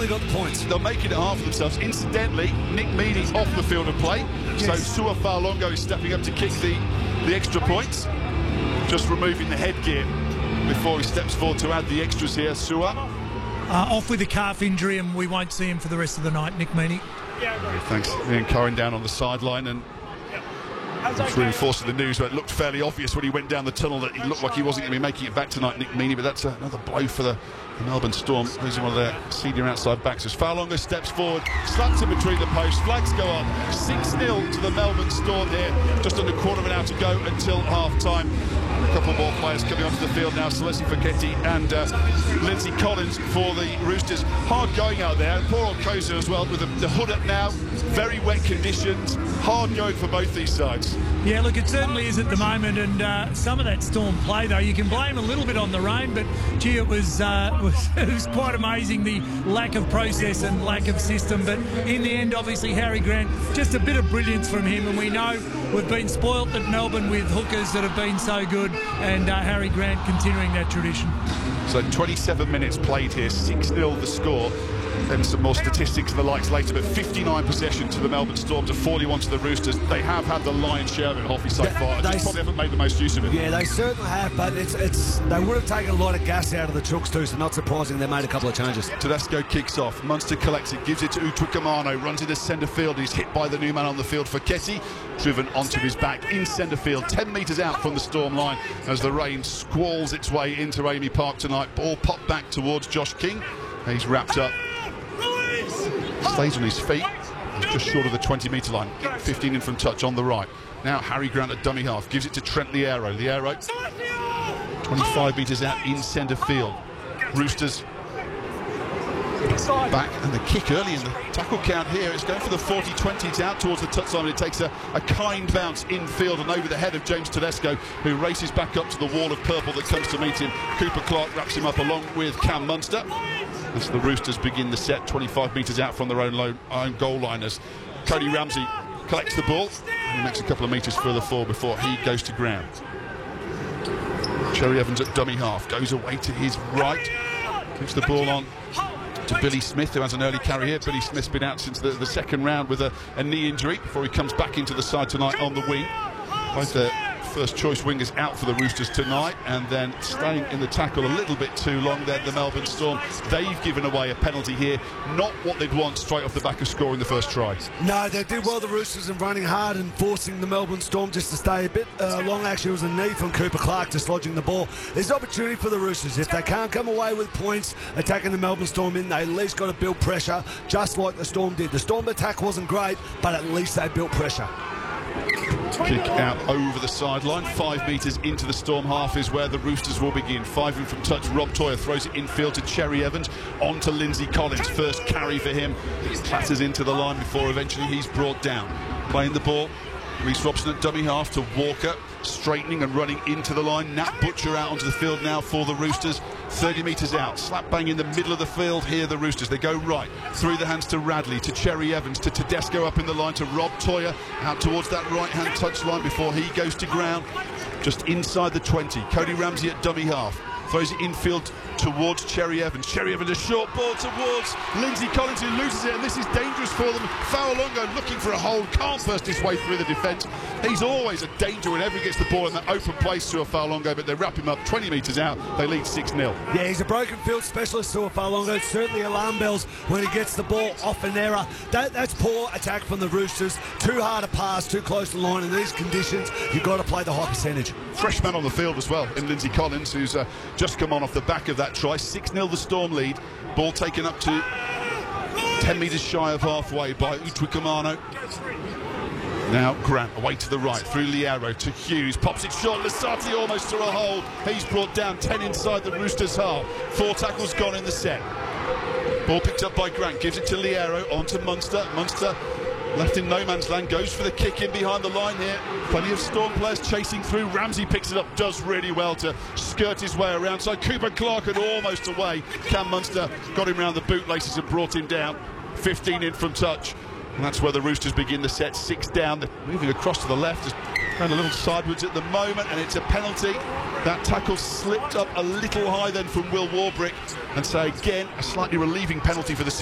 finally got the points. They're making it hard for themselves. Incidentally, Nick Meaney's off the field of play. Yes. So Sua Fa'alogo is stepping up to kick the extra points. Just removing the headgear before he steps forward to add the extras here. Sua. Off with a calf injury, and we won't see him for the rest of the night, Nick Meaney. Thanks. Ian Curran down on the sideline, and it's reinforcing the news where it looked fairly obvious when he went down the tunnel that he looked like he wasn't going to be making it back tonight, Nick Meaney, but that's another blow for the Melbourne Storm, losing one of their senior outside backs. As Fa'alogo steps forward, slaps in between the posts, flags go up, 6-0 to the Melbourne Storm here, just under a quarter of an hour to go until half-time. A couple more players coming onto the field now, Celeste Foketi and Lindsay Collins for the Roosters. Hard going out there, and poor old Koza as well, with the hood up now, very wet conditions, hard going for both these sides. Yeah, look, it certainly is at the moment, and some of that Storm play, though, you can blame a little bit on the rain, but gee, it was quite amazing, the lack of process and lack of system. But in the end, obviously, Harry Grant, just a bit of brilliance from him, and we know we've been spoilt at Melbourne with hookers that have been so good, and Harry Grant continuing that tradition. So 27 minutes played here, 6-0 the score. Then some more statistics and the likes later, but 59 possession to the Melbourne Storm to 41 to the Roosters. They have had the lion's share of it, Hoffy, so far. They probably haven't made the most use of it. Yeah, they certainly have, but they would have taken a lot of gas out of the Chooks too, so not surprising they made a couple of changes. Tedesco kicks off, Munster collects it, gives it to Utwikamano, runs into centre field. He's hit by the new man on the field, Foketi, driven onto his back in centre field, 10 metres out from the Storm line as the rain squalls its way into Amy Park tonight. Ball popped back towards Josh King. He's wrapped up. Stays on his feet. He's just short of the 20-metre line. 15 in from touch on the right. Now Harry Grant at dummy half. Gives it to Trent Liero. Liero 25 metres out in centre field. Roosters back, and the kick early in the tackle count here. It's going for the 40-20. It's out towards the touchline, and it takes a kind bounce infield and over the head of James Tedesco, who races back up to the wall of purple that comes to meet him. Cooper Clark wraps him up along with Cam Munster. As the Roosters begin the set, 25 metres out from their own goal line, as Cody Ramsey collects the ball. He makes a couple of metres further forward before he goes to ground. Cherry Evans at dummy half, goes away to his right, gives the ball on to Billy Smith, who has an early carry here. Billy Smith's been out since the second round with a knee injury before he comes back into the side tonight on the wing. Both the first choice wingers out for the Roosters tonight, and then staying in the tackle a little bit too long there, the Melbourne Storm. They've given away a penalty here, not what they'd want straight off the back of scoring the first try. No, they did well, the Roosters, in running hard and forcing the Melbourne Storm just to stay a bit long. Actually, it was a knee from Cooper Clark dislodging the ball. There's opportunity for the Roosters. If they can't come away with points attacking the Melbourne Storm in, they at least got to build pressure, just like the Storm did. The Storm attack wasn't great, but at least they built pressure. Kick out over the sideline, 5 metres into the Storm half is where the Roosters will begin. 5 in from touch. Rob Toyer throws it infield to Cherry Evans, on to Lindsay Collins. First carry for him, clatters into the line before eventually he's brought down. Playing the ball, Reece Robson at dummy half to Walker, straightening and running into the line. Nat Butcher out onto the field now for the Roosters. 30 metres out, slap bang in the middle of the field here, the Roosters. They go right, through the hands to Radley, to Cherry Evans, to Tedesco up in the line, to Rob Toyer, out towards that right-hand touchline before he goes to ground. Just inside the 20, Cody Ramsey at dummy half. Throws it infield towards Cherry Evans. Cherry Evans, a short ball towards Lindsay Collins, who loses it, and this is dangerous for them. Fa'alogo looking for a hold, can't burst his way through the defence. He's always a danger whenever he gets the ball in that open place to a Fa'alogo, but they wrap him up 20 metres out. They lead 6-0. Yeah, he's a broken field specialist to a Fa'alogo. Certainly alarm bells when he gets the ball off an error. That's poor attack from the Roosters. Too hard a pass, too close to the line. In these conditions, you've got to play the high percentage. Fresh man on the field as well in Lindsay Collins, who's just come on off the back of that try. 6-0 the Storm lead. Ball taken up to 10 metres shy of halfway by Utwikamano. Now Grant away to the right, through Liero to Hughes, pops it short, Lasati almost to a hole. He's brought down 10 inside the Roosters' half. 4 tackles gone in the set. Ball picked up by Grant, gives it to Liero, on to Munster. Munster left in no man's land, goes for the kick in behind the line here. Plenty of Storm players chasing through. Ramsey picks it up, does really well to skirt his way around. So Cooper Clark had almost away. Cam Munster got him round the bootlaces and brought him down. 15 in from touch. And that's where the Roosters begin the set. 6 down. They're moving across to the left, just going a little sideways at the moment, and it's a penalty. That tackle slipped up a little high then from Will Warbrick, and so again a slightly relieving penalty for the